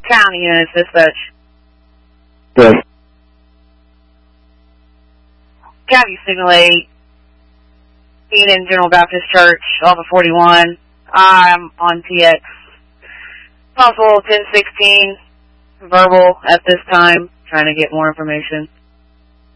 County units, dispatch. Yes. County Signal 8. Eden General Baptist Church, Alpha 41. I'm on TX. Possible 1016. Verbal at this time. Trying to get more information.